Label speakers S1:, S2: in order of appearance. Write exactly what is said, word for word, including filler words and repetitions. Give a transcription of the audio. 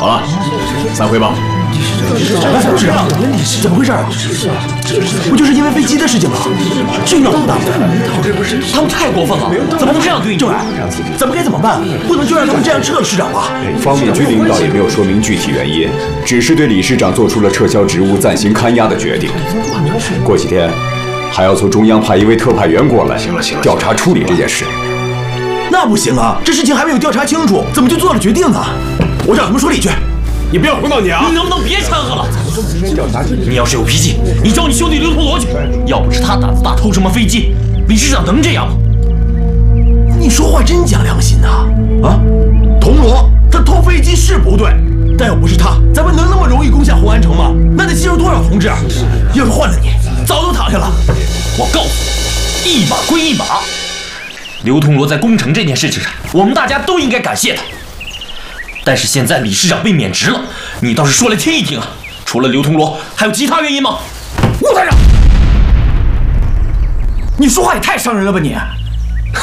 S1: 好了，散会吧。
S2: 董事长，怎么回事啊？不就是因为飞机的事情吗？这闹这么大，
S3: 他们太过分了，怎么能这样对你？
S2: 对，咱们该怎么办？不能就让他们这样撤了市长吧？
S1: 方面局领导也没有说明具体原因，只是对理事长做出了撤销职务、暂行看押的决定。过几天还要从中央派一位特派员过来，调查处理这件事。
S2: 那不行啊，这事情还没有调查清楚，怎么就做了决定呢？我找他们说理去。
S4: 你不要胡闹你啊！
S3: 你能不能别掺和了？你要是有脾气，你找你兄弟刘同罗去。要不是他胆子大，偷什么飞机，理事长能这样吗？
S2: 你说话真讲良心呐！啊，铜锣他偷飞机是不对，但要不是他，咱们能那么容易攻下红安城吗？那得牺牲多少同志啊！要是换了你，早都躺下了。
S3: 我告诉你，一码归一码。刘同罗在攻城这件事情上，我们大家都应该感谢他。但是现在理事长被免职了，你倒是说来听一听啊！除了刘同罗，还有其他原因吗？
S2: 吴台长，你说话也太伤人了吧你！